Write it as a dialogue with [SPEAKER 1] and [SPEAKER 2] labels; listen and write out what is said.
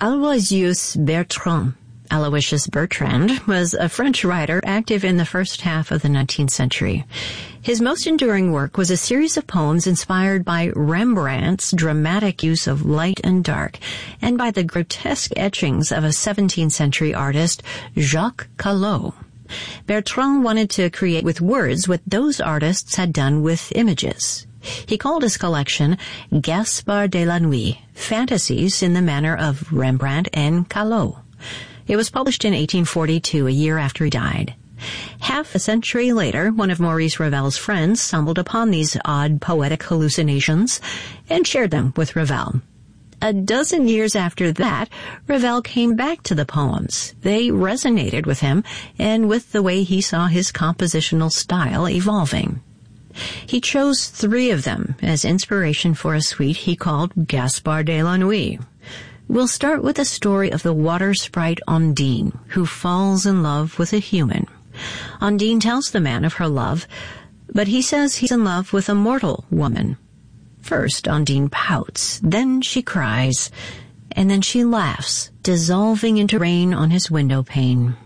[SPEAKER 1] Aloysius Bertrand, Aloysius Bertrand, was a French writer active in the first half of the 19th century. His most enduring work was a series of poems inspired by Rembrandt's dramatic use of light and dark, and by the grotesque etchings of a 17th century artist, Jacques Callot. Bertrand wanted to create with words what those artists had done with images. He called his collection Gaspard de la Nuit, Fantasies in the Manner of Rembrandt and Callot. It was published in 1842, a year after he died. Half a century later, one of Maurice Ravel's friends stumbled upon these odd poetic hallucinations and shared them with Ravel. A dozen years after that, Ravel came back to the poems. They resonated with him and with the way he saw his compositional style evolving. He chose 3 of them as inspiration for a suite he called Gaspard de la Nuit. We'll start with the story of the water sprite Ondine, who falls in love with a human. Ondine tells the man of her love, but he says he's in love with a mortal woman. First, Ondine pouts, then she cries, and then she laughs, dissolving into rain on his window pane.